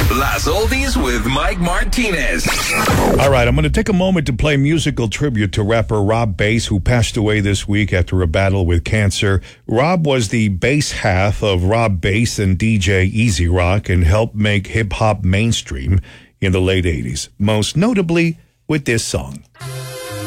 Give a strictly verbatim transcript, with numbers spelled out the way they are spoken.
Las Oldies with Mike Martinez. All right, I'm going to take a moment to play musical tribute to rapper Rob Base, who passed away this week after a battle with cancer. Rob was the bass half of Rob Base and D J Easy Rock and helped make hip-hop mainstream in the late eighties, most notably with this song.